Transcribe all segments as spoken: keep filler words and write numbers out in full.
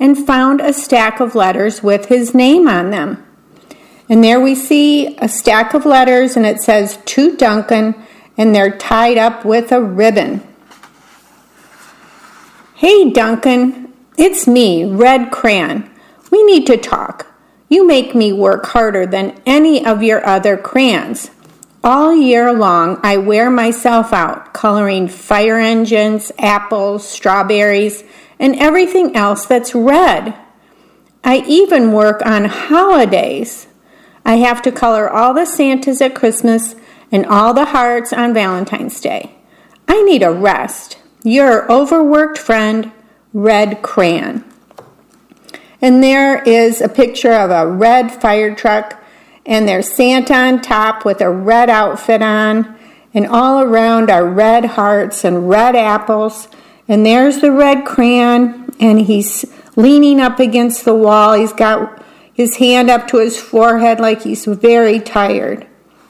and found a stack of letters with his name on them. And there we see a stack of letters, and it says, "To Duncan," and they're tied up with a ribbon. "Hey, Duncan, it's me, Red Crayon. We need to talk. You make me work harder than any of your other crayons. All year long, I wear myself out coloring fire engines, apples, strawberries, and everything else that's red. I even work on holidays. I have to color all the Santas at Christmas and all the hearts on Valentine's Day. I need a rest. Your overworked friend, Red Crayon." And there is a picture of a red fire truck, and there's Santa on top with a red outfit on, and all around are red hearts and red apples. And there's the Red Crayon, and he's leaning up against the wall. He's got his hand up to his forehead like he's very tired.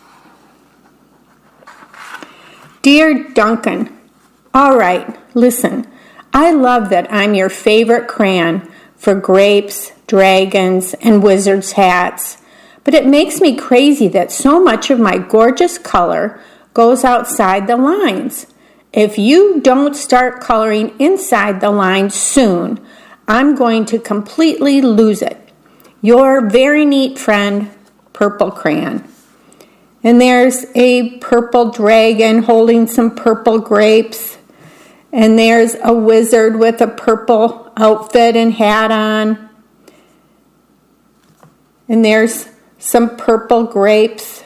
"Dear Duncan, all right, listen. I love that I'm your favorite crayon for grapes, dragons, and wizards' hats, but it makes me crazy that so much of my gorgeous color goes outside the lines. If you don't start coloring inside the lines soon, I'm going to completely lose it. Your very neat friend, Purple Crayon." And there's a purple dragon holding some purple grapes. And there's a wizard with a purple outfit and hat on. And there's some purple grapes.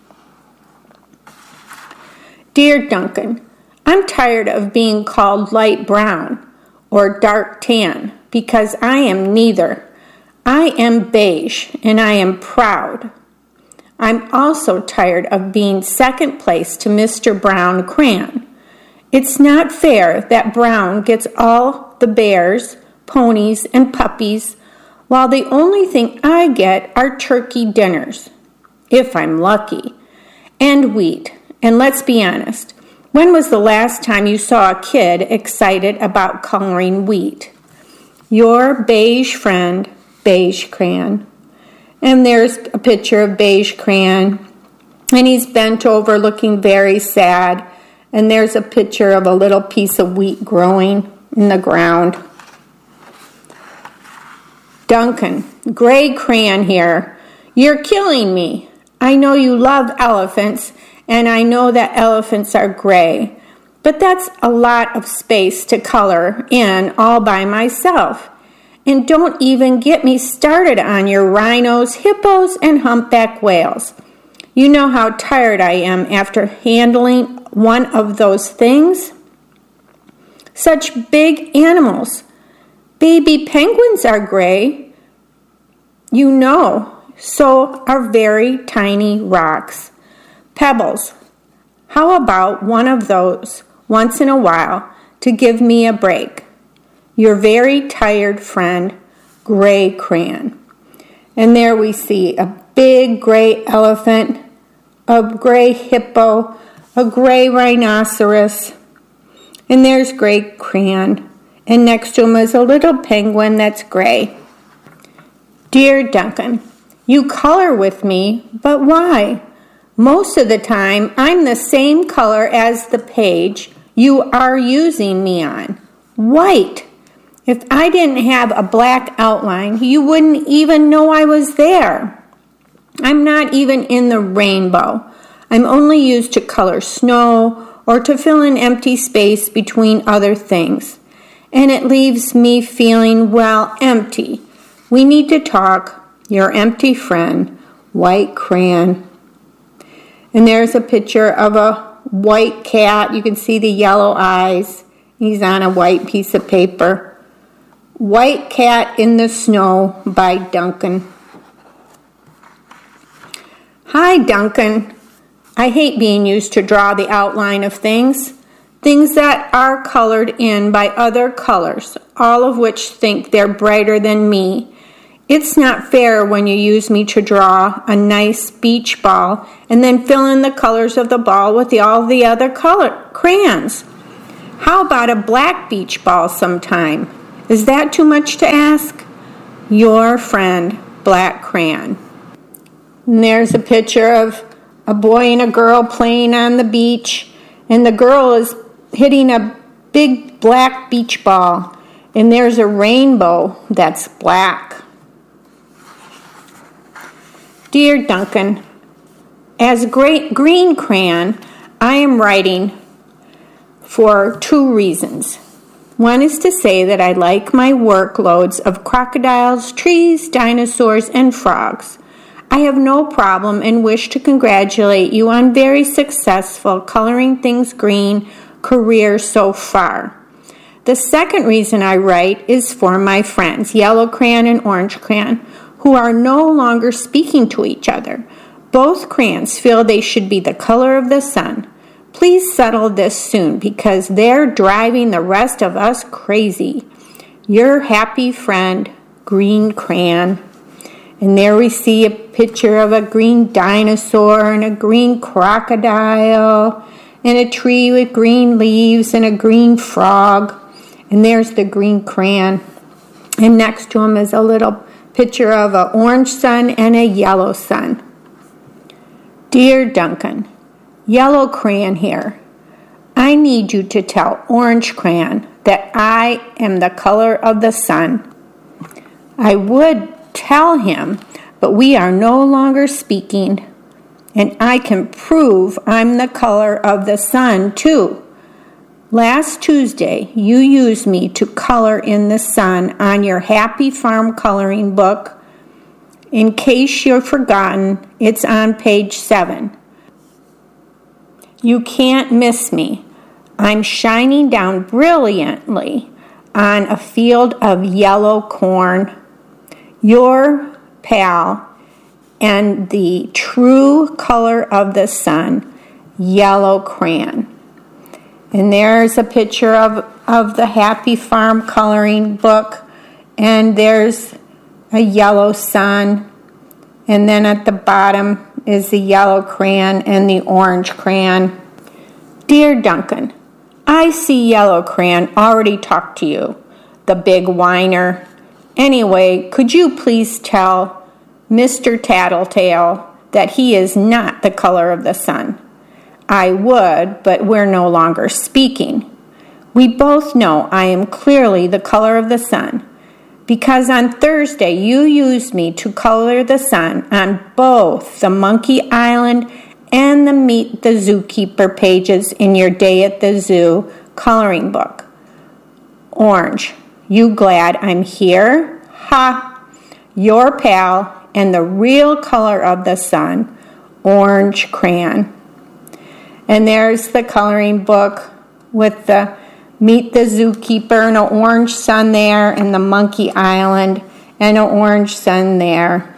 "Dear Duncan, I'm tired of being called light brown or dark tan because I am neither. I am beige and I am proud. I'm also tired of being second place to Mister Brown Crayon. It's not fair that Brown gets all the bears, ponies, and puppies, while the only thing I get are turkey dinners, if I'm lucky, and wheat. And let's be honest, when was the last time you saw a kid excited about coloring wheat? Your beige friend, Beige Crayon." And there's a picture of Beige Crayon, and he's bent over looking very sad. And there's a picture of a little piece of wheat growing in the ground. "Duncan, Gray Crayon here. You're killing me. I know you love elephants, and I know that elephants are gray, but that's a lot of space to color in all by myself. And don't even get me started on your rhinos, hippos, and humpback whales. You know how tired I am after handling one of those things? Such big animals. Baby penguins are gray. You know, so are very tiny rocks. Pebbles. How about one of those once in a while to give me a break? Your very tired friend, Gray Crayon." And there we see a big gray elephant, a gray hippo, a gray rhinoceros, and there's Gray Crayon, and next to him is a little penguin that's gray. "Dear Duncan, you color with me, but why? Most of the time, I'm the same color as the page you are using me on, white. If I didn't have a black outline, you wouldn't even know I was there. I'm not even in the rainbow. I'm only used to color snow or to fill in empty space between other things. And it leaves me feeling, well, empty. We need to talk. Your empty friend, White Crayon." And there's a picture of a white cat. You can see the yellow eyes. He's on a white piece of paper. "White Cat in the Snow" by Duncan. "Hi, Duncan. I hate being used to draw the outline of things, things that are colored in by other colors, all of which think they're brighter than me. It's not fair when you use me to draw a nice beach ball and then fill in the colors of the ball with the, all the other color crayons. How about a black beach ball sometime? Is that too much to ask? Your friend, Black Crayon. And there's a picture of a boy and a girl playing on the beach, and the girl is hitting a big black beach ball, and there's a rainbow that's black. Dear Duncan, as Great Green Crayon, I am writing for two reasons. One is to say that I like my workloads of crocodiles, trees, dinosaurs, and frogs. I have no problem and wish to congratulate you on very successful coloring things green career so far. The second reason I write is for my friends, Yellow Crayon and Orange Crayon, who are no longer speaking to each other. Both crayons feel they should be the color of the sun. Please settle this soon because they're driving the rest of us crazy. Your happy friend, Green Crayon. And there we see a picture of a green dinosaur and a green crocodile and a tree with green leaves and a green frog. And there's the green crayon. And next to him is a little picture of an orange sun and a yellow sun. Dear Duncan, Yellow Crayon here. I need you to tell Orange Crayon that I am the color of the sun. I would tell him, but we are no longer speaking, and I can prove I'm the color of the sun too. Last Tuesday, you used me to color in the sun on your Happy Farm coloring book. In case you've forgotten, it's on page seven. You can't miss me. I'm shining down brilliantly on a field of yellow corn. Your pal and the true color of the sun, Yellow Crayon. And there's a picture of, of the Happy Farm coloring book, and there's a yellow sun, and then at the bottom is the yellow crayon and the orange crayon. Dear Duncan, I see Yellow Crayon already talked to you, the big whiner. Anyway, could you please tell Mister Tattletale that he is not the color of the sun? I would, but we're no longer speaking. We both know I am clearly the color of the sun, because on Thursday you used me to color the sun on both the Monkey Island and the Meet the Zookeeper pages in your Day at the Zoo coloring book. Orange, you glad I'm here? Ha! Your pal and the real color of the sun, Orange Crayon. And there's the coloring book with the Meet the Zookeeper and an orange sun there, and the Monkey Island and an orange sun there.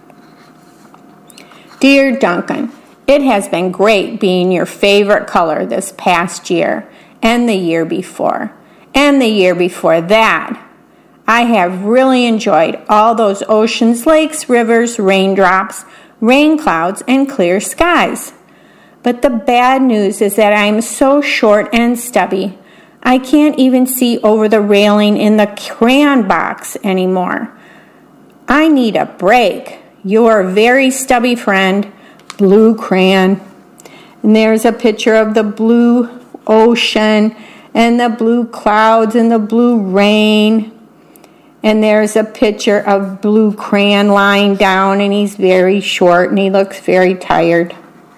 Dear Duncan, it has been great being your favorite color this past year, and the year before, and the year before that. I have really enjoyed all those oceans, lakes, rivers, raindrops, rain clouds, and clear skies. But the bad news is that I am so short and stubby, I can't even see over the railing in the crayon box anymore. I need a break. Your very stubby friend, Blue Crayon. And there's a picture of the blue ocean and the blue clouds and the blue rain. And there's a picture of Blue Crayon lying down, and he's very short and he looks very tired.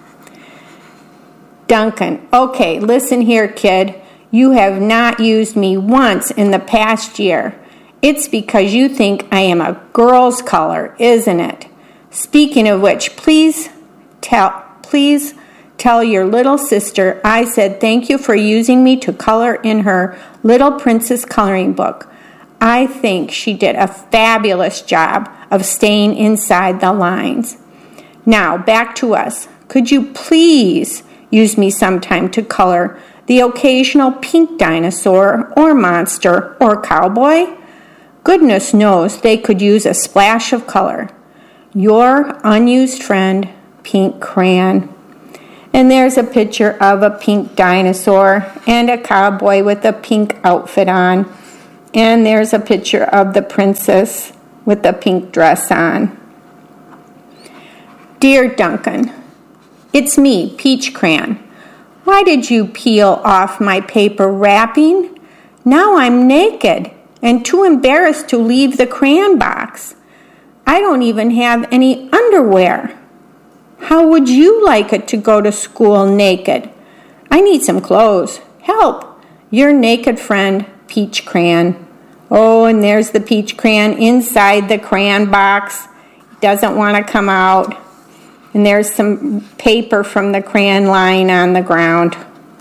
Duncan, okay, listen here, kid. You have not used me once in the past year. It's because you think I am a girl's color, isn't it? Speaking of which, please tell, please tell your little sister I said thank you for using me to color in her Little Princess coloring book. I think she did a fabulous job of staying inside the lines. Now, back to us. Could you please use me sometime to color the occasional pink dinosaur or monster or cowboy? Goodness knows they could use a splash of color. Your unused friend, Pink Crayon. And there's a picture of a pink dinosaur and a cowboy with a pink outfit on. And there's a picture of the princess with the pink dress on. Dear Duncan, it's me, Peach Crayon. Why did you peel off my paper wrapping? Now I'm naked and too embarrassed to leave the crayon box. I don't even have any underwear. How would you like it to go to school naked? I need some clothes. Help! Your naked friend, Peach Crayon. Oh, and there's the peach crayon inside the crayon box. Doesn't want to come out. And there's some paper from the crayon lying on the ground.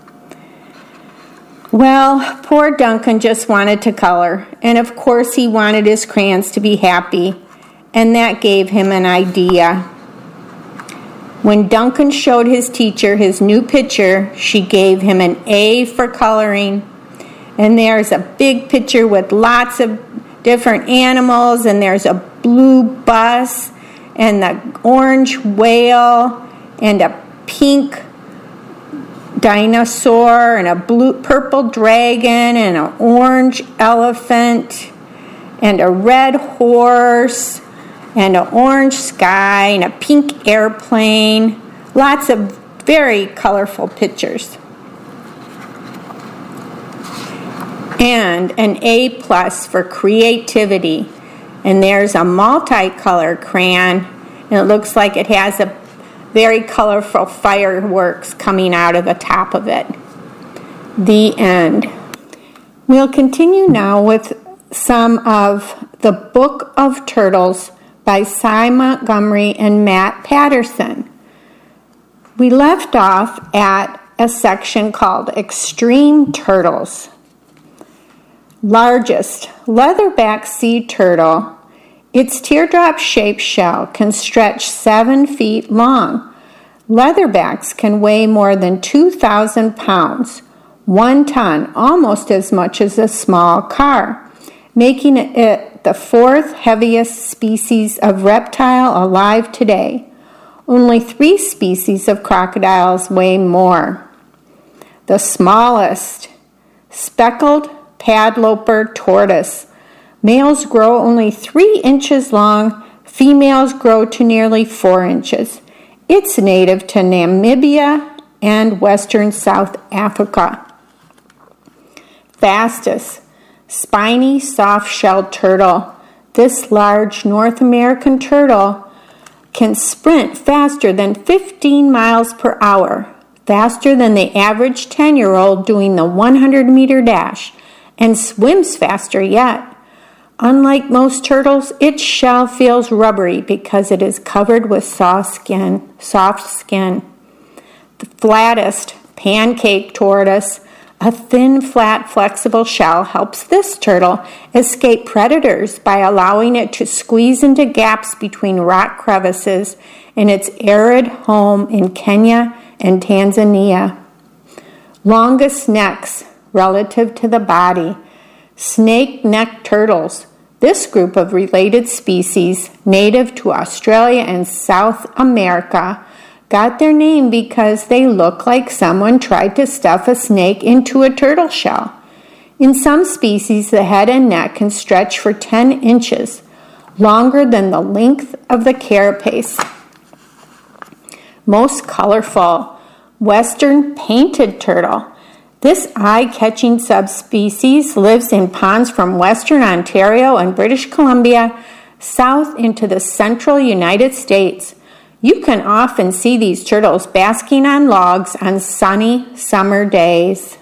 Well, poor Duncan just wanted to color. And of course he wanted his crayons to be happy. And that gave him an idea. When Duncan showed his teacher his new picture, she gave him an A for coloring. And there's a big picture with lots of different animals, and there's a blue bus, and the orange whale, and a pink dinosaur, and a blue purple dragon, and an orange elephant, and a red horse, and an orange sky, and a pink airplane. Lots of very colorful pictures. And an A plus for creativity. And there's a multicolored crayon, and it looks like it has a very colorful fireworks coming out of the top of it. The end. We'll continue now with some of The Book of Turtles by Cy Montgomery and Matt Patterson. We left off at a section called Extreme Turtles. Largest leatherback sea turtle. Its teardrop-shaped shell can stretch seven feet long. Leatherbacks can weigh more than two thousand pounds, one ton, almost as much as a small car, making it the fourth heaviest species of reptile alive today. Only three species of crocodiles weigh more. The smallest, speckled padloper tortoise. Males grow only three inches long. Females grow to nearly four inches. It's native to Namibia and western South Africa. Fastest, spiny soft-shelled turtle. This large North American turtle can sprint faster than fifteen miles per hour, faster than the average ten-year-old doing the one hundred meter dash, and swims faster yet. Unlike most turtles, its shell feels rubbery because it is covered with soft skin. Soft skin. The flattest, pancake tortoise. A thin, flat, flexible shell helps this turtle escape predators by allowing it to squeeze into gaps between rock crevices in its arid home in Kenya and Tanzania. Longest necks relative to the body. Snake-necked turtles. This group of related species, native to Australia and South America, got their name because they look like someone tried to stuff a snake into a turtle shell. In some species, the head and neck can stretch for ten inches, longer than the length of the carapace. Most colorful, western painted turtle. This eye-catching subspecies lives in ponds from western Ontario and British Columbia south into the central United States. You can often see these turtles basking on logs on sunny summer days.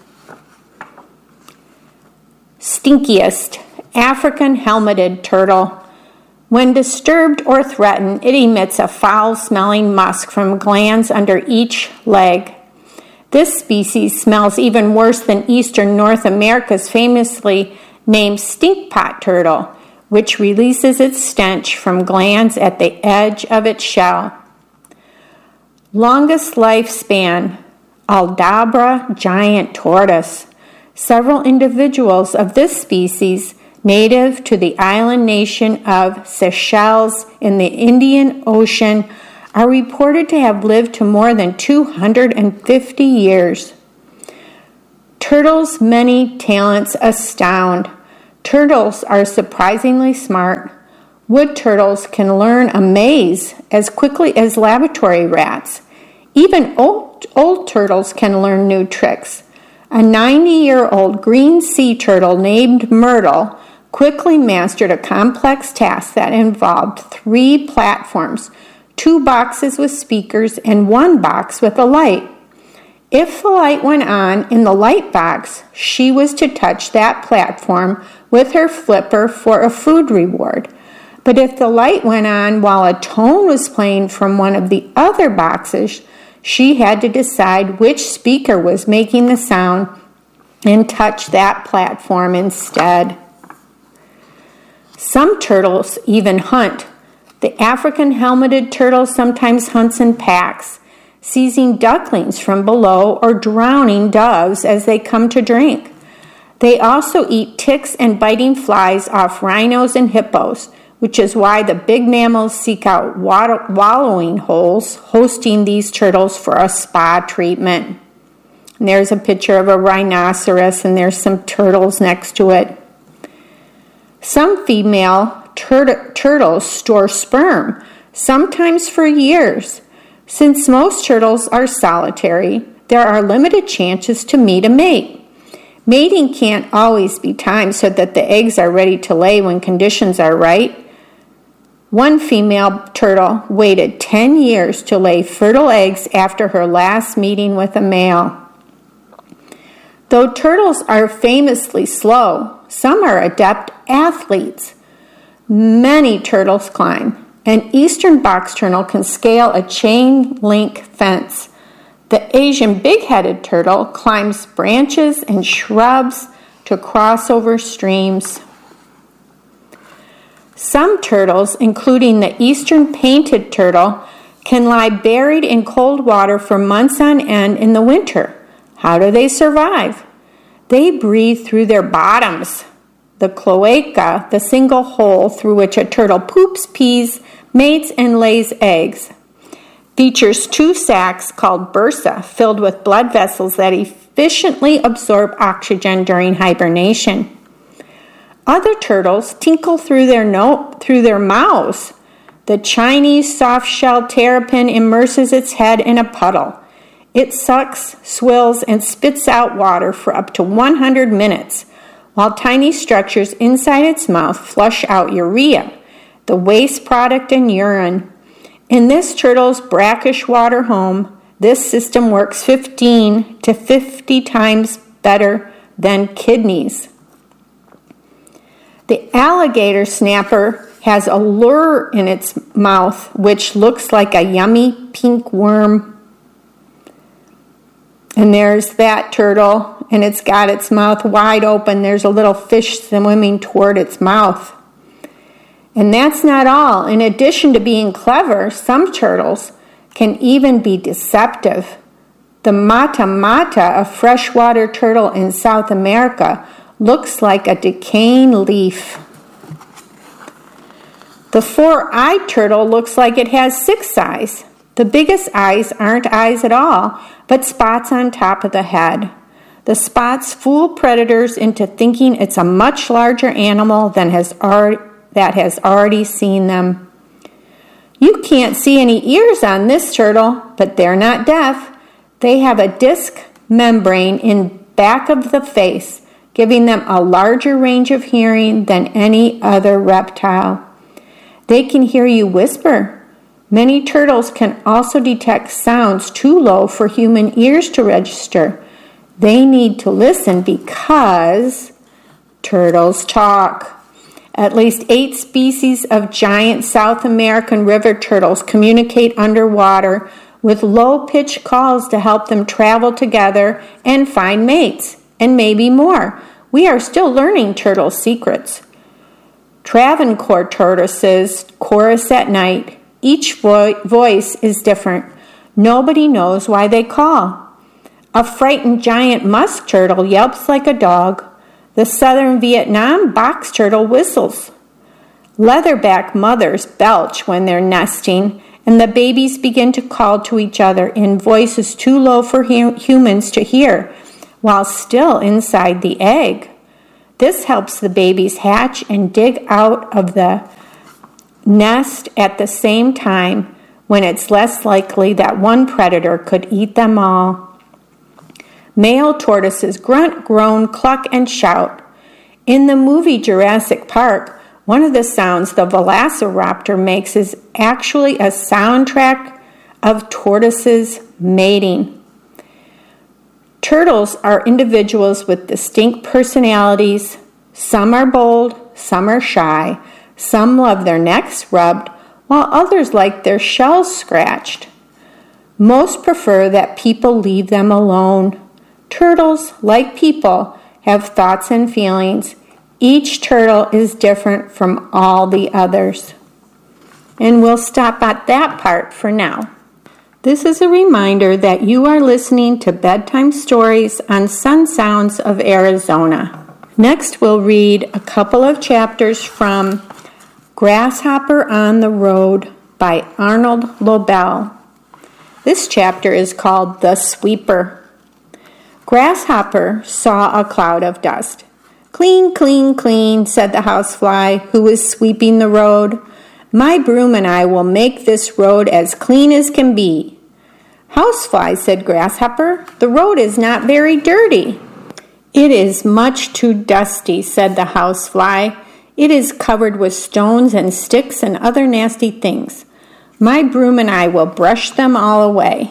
Stinkiest, African helmeted turtle. When disturbed or threatened, it emits a foul-smelling musk from glands under each leg. This species smells even worse than eastern North America's famously named stinkpot turtle, which releases its stench from glands at the edge of its shell. Longest lifespan, Aldabra giant tortoise. Several individuals of this species, native to the island nation of Seychelles in the Indian Ocean, are reported to have lived to more than two hundred fifty years. Turtles' many talents astound. Turtles are surprisingly smart. Wood turtles can learn a maze as quickly as laboratory rats. Even old, old turtles can learn new tricks. A ninety-year-old green sea turtle named Myrtle quickly mastered a complex task that involved three platforms, two boxes with speakers, and one box with a light. If the light went on in the light box, she was to touch that platform with her flipper for a food reward. But if the light went on while a tone was playing from one of the other boxes, she had to decide which speaker was making the sound and touch that platform instead. Some turtles even hunt. The African helmeted turtle sometimes hunts in packs, seizing ducklings from below or drowning doves as they come to drink. They also eat ticks and biting flies off rhinos and hippos, which is why the big mammals seek out water, wallowing holes, hosting these turtles for a spa treatment. And there's a picture of a rhinoceros, and there's some turtles next to it. Some female tur- turtles store sperm, sometimes for years. Since most turtles are solitary, there are limited chances to meet a mate. Mating can't always be timed so that the eggs are ready to lay when conditions are right. One female turtle waited ten years to lay fertile eggs after her last meeting with a male. Though turtles are famously slow, some are adept athletes. Many turtles climb. An eastern box turtle can scale a chain link fence. The Asian big-headed turtle climbs branches and shrubs to cross over streams. Some turtles, including the eastern painted turtle, can lie buried in cold water for months on end in the winter. How do they survive? They breathe through their bottoms. The cloaca, the single hole through which a turtle poops, pees, mates, and lays eggs, features two sacs called bursa filled with blood vessels that efficiently absorb oxygen during hibernation. Other turtles tinkle through their no- through their mouths. The Chinese soft-shelled terrapin immerses its head in a puddle. It sucks, swills, and spits out water for up to one hundred minutes, while tiny structures inside its mouth flush out urea, the waste product in urine. In this turtle's brackish water home, this system works fifteen to fifty times better than kidneys. The alligator snapper has a lure in its mouth, which looks like a yummy pink worm. And there's that turtle, and it's got its mouth wide open. There's a little fish swimming toward its mouth. And that's not all. In addition to being clever, some turtles can even be deceptive. The mata mata, a freshwater turtle in South America, looks like a decaying leaf. The four-eyed turtle looks like it has six eyes. The biggest eyes aren't eyes at all, but spots on top of the head. The spots fool predators into thinking it's a much larger animal than has already, that has already seen them. You can't see any ears on this turtle, but they're not deaf. They have a disc membrane in back of the face, giving them a larger range of hearing than any other reptile. They can hear you whisper. Many turtles can also detect sounds too low for human ears to register. They need to listen because turtles talk. At least eight species of giant South American river turtles communicate underwater with low-pitched calls to help them travel together and find mates, and maybe more. We are still learning turtle secrets. Travancore tortoises chorus at night. Each vo- voice is different. Nobody knows why they call. A frightened giant musk turtle yelps like a dog. The southern Vietnam box turtle whistles. Leatherback mothers belch when they're nesting, and the babies begin to call to each other in voices too low for hu- humans to hear, while still inside the egg. This helps the babies hatch and dig out of the nest at the same time, when it's less likely that one predator could eat them all. Male tortoises grunt, groan, cluck, and shout. In the movie Jurassic Park, one of the sounds the velociraptor makes is actually a soundtrack of tortoises mating. Turtles are individuals with distinct personalities. Some are bold, some are shy, some love their necks rubbed, while others like their shells scratched. Most prefer that people leave them alone. Turtles, like people, have thoughts and feelings. Each turtle is different from all the others. And we'll stop at that part for now. This is a reminder that you are listening to Bedtime Stories on Sun Sounds of Arizona. Next, we'll read a couple of chapters from Grasshopper on the Road by Arnold Lobel. This chapter is called The Sweeper. Grasshopper saw a cloud of dust. "Clean, clean, clean," said the housefly, who was sweeping the road. "My broom and I will make this road as clean as can be." "Housefly," said Grasshopper, "the road is not very dirty." "It is much too dusty," said the housefly. "It is covered with stones and sticks and other nasty things. My broom and I will brush them all away."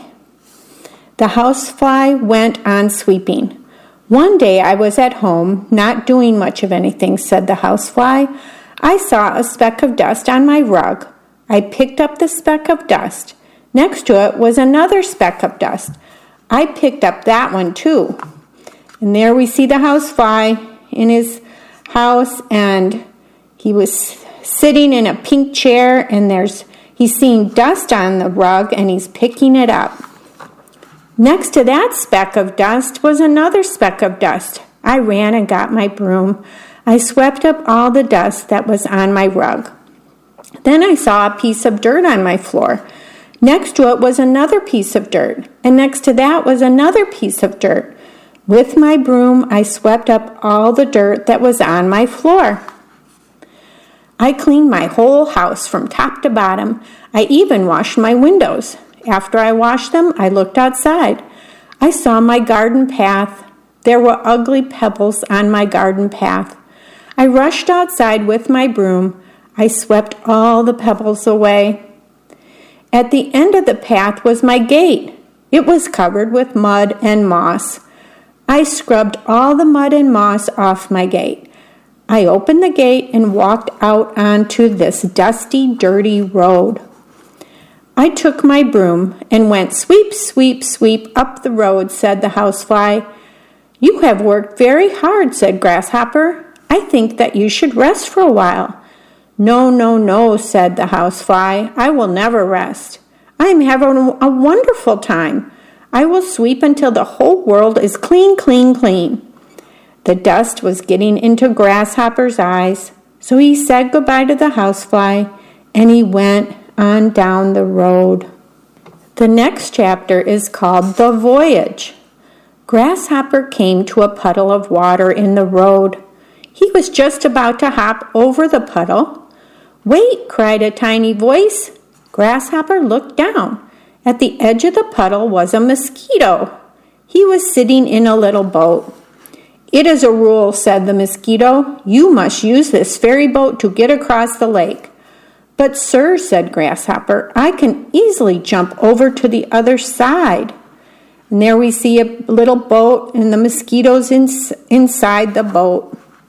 The housefly went on sweeping. "One day I was at home, not doing much of anything," said the housefly. "I saw a speck of dust on my rug. I picked up the speck of dust. Next to it was another speck of dust. I picked up that one too." And there we see the housefly in his house, and he was sitting in a pink chair, and there's he's seeing dust on the rug, and he's picking it up. Next to that speck of dust was another speck of dust. I ran and got my broom. I swept up all the dust that was on my rug. Then I saw a piece of dirt on my floor. Next to it was another piece of dirt, and next to that was another piece of dirt. With my broom, I swept up all the dirt that was on my floor. I cleaned my whole house from top to bottom. I even washed my windows. After I washed them, I looked outside. I saw my garden path. There were ugly pebbles on my garden path. I rushed outside with my broom. I swept all the pebbles away. At the end of the path was my gate. It was covered with mud and moss. I scrubbed all the mud and moss off my gate. I opened the gate and walked out onto this dusty, dirty road. I took my broom and went sweep, sweep, sweep up the road, said the housefly. "You have worked very hard," said Grasshopper. "I think that you should rest for a while." "No, no, no," said the housefly. "I will never rest. I am having a wonderful time. I will sweep until the whole world is clean, clean, clean." The dust was getting into Grasshopper's eyes, so he said goodbye to the housefly, and he went on down the road. The next chapter is called The Voyage. Grasshopper came to a puddle of water in the road. He was just about to hop over the puddle. "Wait!" cried a tiny voice. Grasshopper looked down. At the edge of the puddle was a mosquito. He was sitting in a little boat. "It is a rule," said the mosquito. "You must use this ferry boat to get across the lake." "But, sir," said Grasshopper, "I can easily jump over to the other side." And there we see a little boat and the mosquitoes in, inside the boat.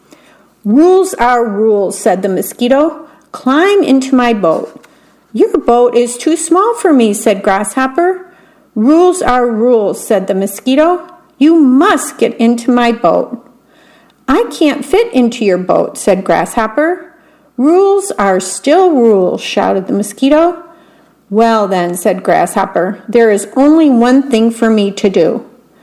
"Rules are rules," said the mosquito. "Climb into my boat." "Your boat is too small for me," said Grasshopper. "Rules are rules," said the mosquito. "You must get into my boat." "I can't fit into your boat," said Grasshopper. "Rules are still rules," shouted the mosquito. "Well then," said Grasshopper, "there is only one thing for me to do."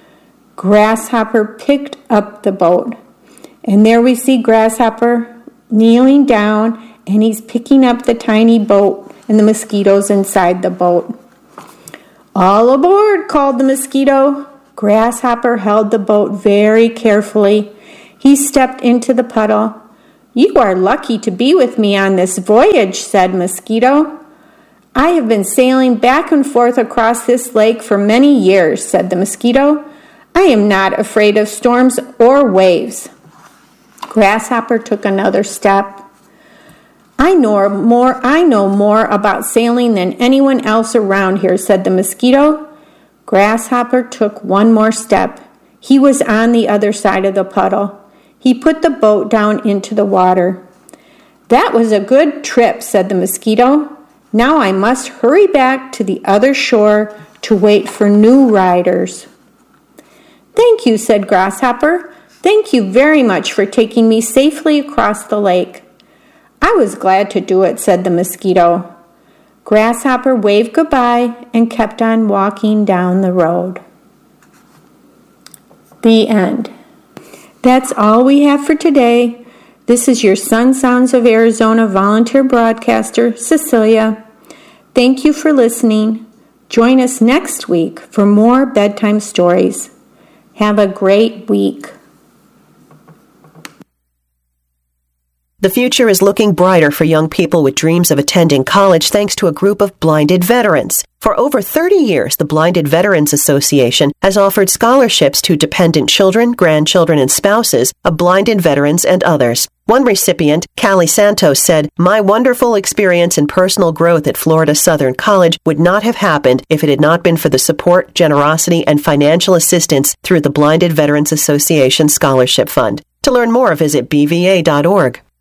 Grasshopper picked up the boat. And there we see Grasshopper kneeling down, and he's picking up the tiny boat and the mosquitoes inside the boat. "All aboard," called the mosquito. Grasshopper held the boat very carefully. He stepped into the puddle. "You are lucky to be with me on this voyage," said Mosquito. "I have been sailing back and forth across this lake for many years," said the Mosquito. "I am not afraid of storms or waves." Grasshopper took another step. I know more I know more about sailing than anyone else around here," said the Mosquito. Grasshopper took one more step. He was on the other side of the puddle. He put the boat down into the water. "That was a good trip," said the Mosquito. "Now I must hurry back to the other shore to wait for new riders." "Thank you," said Grasshopper. "Thank you very much for taking me safely across the lake." "I was glad to do it," said the Mosquito. Grasshopper waved goodbye and kept on walking down the road. The end. That's all we have for today. This is your Sun Sounds of Arizona volunteer broadcaster, Cecilia. Thank you for listening. Join us next week for more bedtime stories. Have a great week. The future is looking brighter for young people with dreams of attending college thanks to a group of blinded veterans. For over thirty years, the Blinded Veterans Association has offered scholarships to dependent children, grandchildren, and spouses of blinded veterans and others. One recipient, Callie Santos, said, "My wonderful experience and personal growth at Florida Southern College would not have happened if it had not been for the support, generosity, and financial assistance through the Blinded Veterans Association Scholarship Fund." To learn more, visit b v a dot org.